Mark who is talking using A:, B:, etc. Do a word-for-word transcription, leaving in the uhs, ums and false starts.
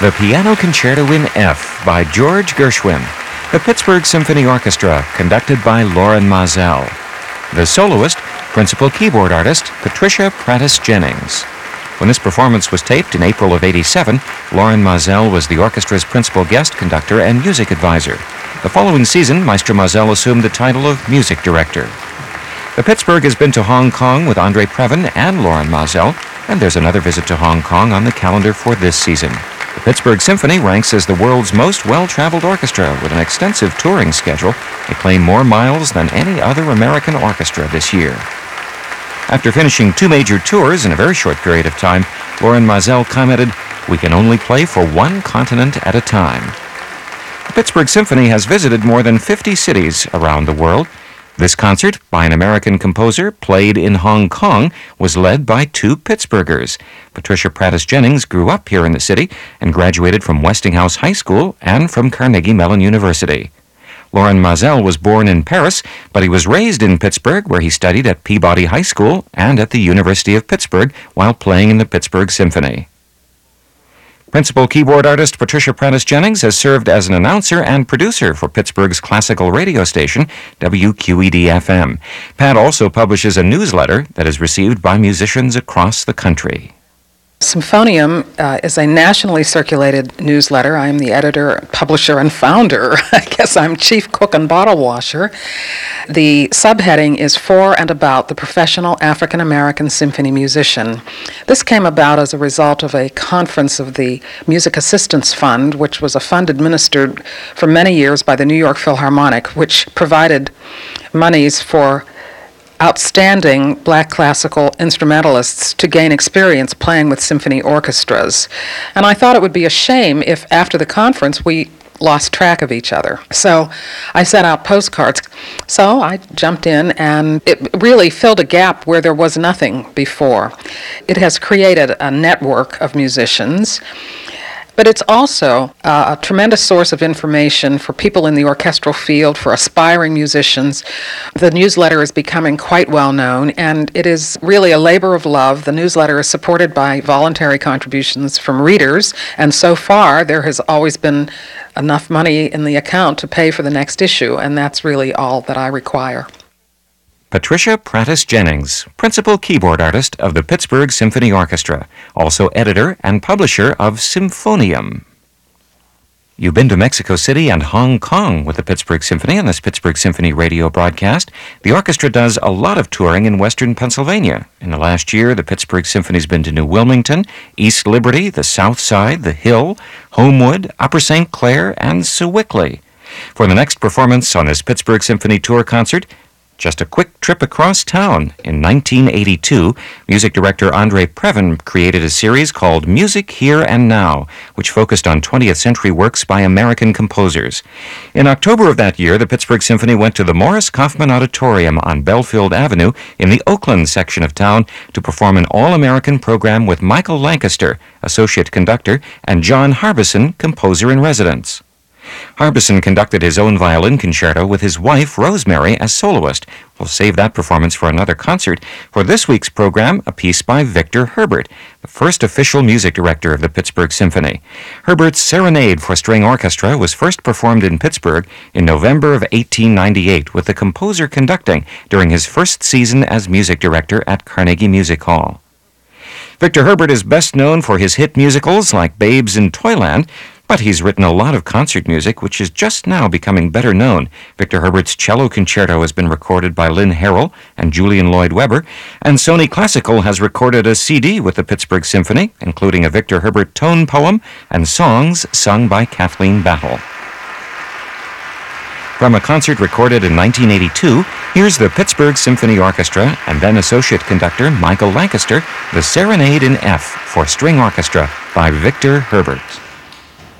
A: The Piano Concerto in F by George Gershwin. The Pittsburgh Symphony Orchestra, conducted by Loren Maazel. The soloist, principal keyboard artist, Patricia Prattis Jennings. When this performance was taped in April of eighty-seven, Loren Maazel was the orchestra's principal guest conductor and music advisor. The following season, Maestro Maazel assumed the title of music director. The Pittsburgh has been to Hong Kong with Andre Previn and Loren Maazel, and there's another visit to Hong Kong on the calendar for this season. The Pittsburgh Symphony ranks as the world's most well-traveled orchestra with an extensive touring schedule. They claim more miles than any other American orchestra this year. After finishing two major tours in a very short period of time, Loren Maazel commented, "We can only play for one continent at a time." The Pittsburgh Symphony has visited more than fifty cities around the world. This concert, by an American composer, played in Hong Kong, was led by two Pittsburghers. Patricia Prattis Jennings grew up here in the city and graduated from Westinghouse High School and from Carnegie Mellon University. Loren Maazel was born in Paris, but he was raised in Pittsburgh, where he studied at Peabody High School and at the University of Pittsburgh while playing in the Pittsburgh Symphony. Principal keyboard artist Patricia Prattis Jennings has served as an announcer and producer for Pittsburgh's classical radio station, W Q E D F M. Pat also publishes a newsletter that is received by musicians across the country.
B: Symphonium uh, is a nationally circulated newsletter. I am the editor, publisher, and founder. I guess I'm chief cook and bottle washer. The subheading is For and About the Professional African American Symphony Musician. This came about as a result of a conference of the Music Assistance Fund, which was a fund administered for many years by the New York Philharmonic, which provided monies for outstanding black classical instrumentalists to gain experience playing with symphony orchestras. And I thought it would be a shame if after the conference we lost track of each other. So I sent out postcards. So I jumped in, and it really filled a gap where there was nothing before. It has created a network of musicians, but it's also uh, a tremendous source of information for people in the orchestral field, for aspiring musicians. The newsletter is becoming quite well known, and it is really a labor of love. The newsletter is supported by voluntary contributions from readers, and so far there has always been enough money in the account to pay for the next issue, and that's really all that I require.
A: Patricia Prattis Jennings, principal keyboard artist of the Pittsburgh Symphony Orchestra, also editor and publisher of Symphonium. You've been to Mexico City and Hong Kong with the Pittsburgh Symphony on this Pittsburgh Symphony radio broadcast. The orchestra does a lot of touring in western Pennsylvania. In the last year, the Pittsburgh Symphony's been to New Wilmington, East Liberty, the South Side, the Hill, Homewood, Upper Saint Clair, and Sewickley. For the next performance on this Pittsburgh Symphony tour concert, just a quick trip across town. In nineteen eighty-two, music director Andre Previn created a series called Music Here and Now, which focused on twentieth century works by American composers. In October of that year, the Pittsburgh Symphony went to the Morris Kaufman Auditorium on Belfield Avenue in the Oakland section of town to perform an all-American program with Michael Lancaster, associate conductor, and John Harbison, composer-in-residence. Harbison conducted his own violin concerto with his wife, Rosemary, as soloist. We'll save that performance for another concert. For this week's program, a piece by Victor Herbert, the first official music director of the Pittsburgh Symphony. Herbert's Serenade for String Orchestra was first performed in Pittsburgh in November of eighteen ninety-eight, with the composer conducting during his first season as music director at Carnegie Music Hall. Victor Herbert is best known for his hit musicals like Babes in Toyland, but he's written a lot of concert music, which is just now becoming better known. Victor Herbert's cello concerto has been recorded by Lynn Harrell and Julian Lloyd Webber, and Sony Classical has recorded a C D with the Pittsburgh Symphony, including a Victor Herbert tone poem and songs sung by Kathleen Battle. From a concert recorded in nineteen eighty-two, here's the Pittsburgh Symphony Orchestra and then associate conductor Michael Lancaster, the Serenade in F for String Orchestra by Victor Herbert.